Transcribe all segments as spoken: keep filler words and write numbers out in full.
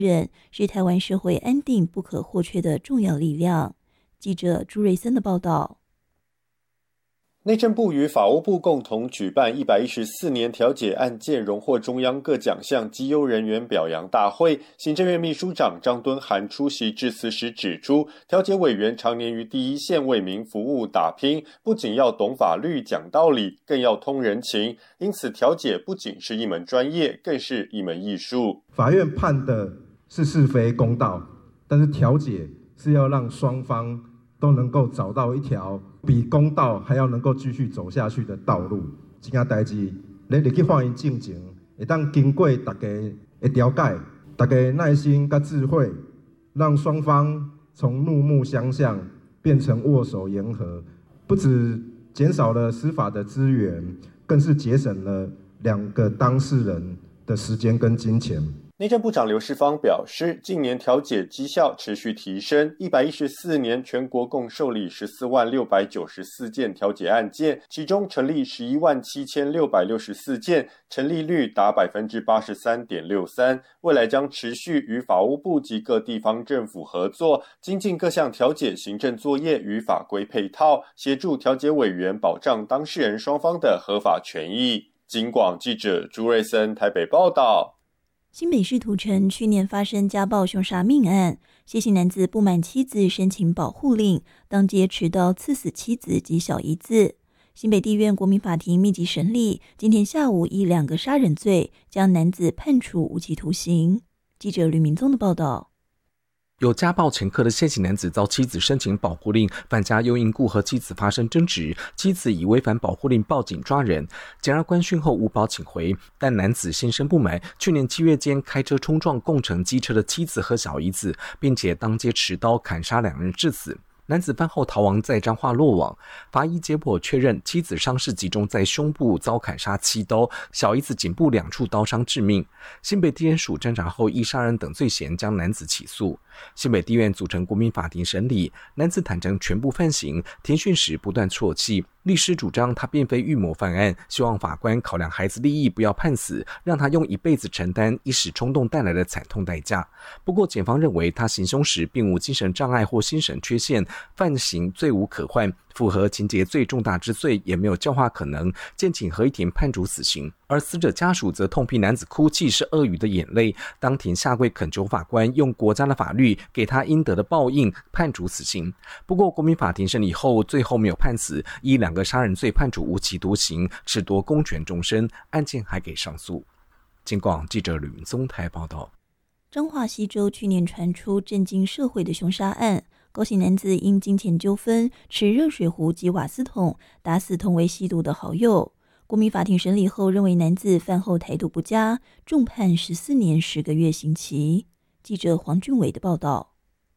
人是台湾社会安定不可或缺的重要力量。记者朱瑞森的报道。 内政部与法务部共同举办一百一十四年调解案件荣获中央各奖项绩优人员表扬大会，行政院秘书长张敦涵出席致辞时指出，调解委员常年于第一线为民服务打拼，不仅要懂法律讲道理，更要通人情，因此调解不仅是一门专业，更是一门艺术。 法院判的是是非公道，但是调解是要让双方都能够找到一条比公道还要能够继续走下去的道路。这件代志，你入去法院进行，会当经过大家的调解，大家耐心跟智慧，让双方从怒目相向变成握手言和，不只减少了司法的资源，更是节省了两个当事人的时间跟金钱。 内政部长刘世芳表示，近年调解绩效持续提升，一百一十四年全国共受理十四万六百九十四件调解案件，其中成立十一万七千六百六十四件，成立率达 百分之八十三点六三。未来将持续与法务部及各地方政府合作，精进各项调解行政作业与法规配套，协助调解委员保障当事人双方的合法权益。警广记者朱瑞森台北报道。 新北市土城去年发生家暴凶杀命案，谢姓男子不满妻子申请保护令，当街持刀刺死妻子及小姨子。新北地院国民法庭密集审理，今天下午以两个杀人罪将男子判处无期徒刑。记者吕明宗的报道。 有家暴前科的谢姓男子遭妻子申请保护令，返家又因故和妻子发生争执，妻子以违反保护令报警抓人，检察官讯后无保请回，但男子心生不满，去年七月间开车冲撞共乘机车的妻子和小姨子，并且当街持刀砍杀两人致死。男子饭后逃亡，在彰化落网。法医解剖确认，妻子伤势集中在胸部，遭砍杀七刀；小姨子颈部两处刀伤致命。新北地检署侦查后，依杀人等罪嫌将男子起诉。新北地院组成国民法庭审理，男子坦诚全部犯行，庭讯时不断啜泣。律师主张他并非预谋犯案，希望法官考量孩子利益，不要判死，让他用一辈子承担一时冲动带来的惨痛代价。不过检方认为他行凶时并无精神障碍或心神缺陷，犯行罪无可换，符合情节最重大之罪，也没有教化可能，建请合议庭判处死刑。而死者家属则痛批男子哭泣是鳄鱼的眼泪，当庭下跪恳求法官用国家的法律给他应得的报应，判处死刑。不过国民法庭审理后，最后没有判死，依两个杀人罪判处无期徒刑，褫夺公权终身，案件还给上诉。警广记者吕明宗台报道。 彰化溪州去年传出震惊社会的凶杀案，高姓男子因金钱纠纷持热水壶及瓦斯桶打死同为吸毒的好友。国民法庭审理后认为男子犯后态度不佳，重判十四年十个月刑期。记者黄俊伟的报道。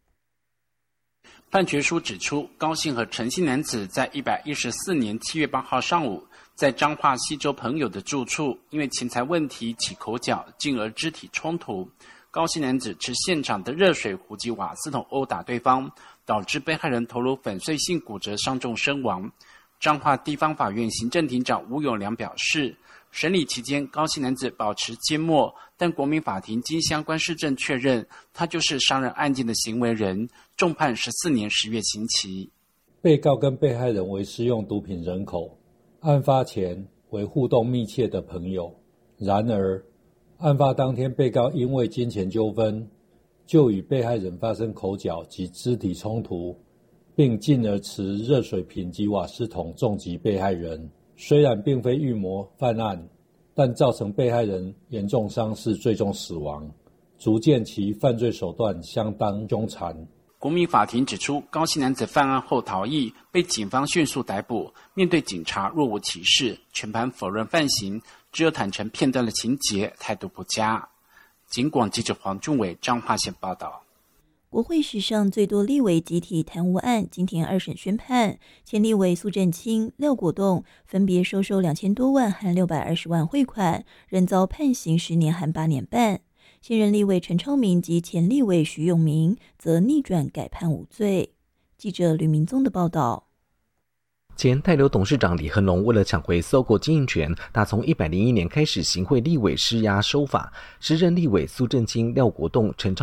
判决书指出，高姓和陈姓男子在一百一十四年七月八号上午，在彰化溪州朋友的住处，因为钱财问题起口角，进而肢体冲突。高姓男子持现场的热水壶及瓦斯桶殴打对方，导致被害人头颅粉碎性骨折，伤重身亡。彰化地方法院行政庭长吴永良表示，审理期间高姓男子保持缄默，但国民法庭经相关事证确认，他就是杀人案件的行为人，重判十四年十月刑期。 被告跟被害人为施用毒品人口，案发前为互动密切的朋友。然而案发当天，被告因为金钱纠纷，就与被害人发生口角及肢体冲突，并进而持热水瓶及瓦斯桶重击被害人。虽然并非预谋犯案，但造成被害人严重伤势，最终死亡，足见其犯罪手段相当凶残。 国民法庭指出，高姓男子犯案后逃逸，被警方迅速逮捕，面对警察若无其事，全盘否认犯行，只有坦诚片段的情节，态度不佳。警广记者黄俊伟彰化县报道。 国会史上最多立委集体贪污案今天二审宣判，前立委苏震清、廖国栋分别收受两千多万和六百二十万汇款，仍遭判刑十年和八年半。现任立委陈超明及前立委徐永明则逆转改判无罪。记者吕明宗的报道。 前泰流董事长李亨龙为了抢回搜狗经营权，他从一百零一年开始行贿立委施压收法，时任立委苏震清、廖国栋、陈超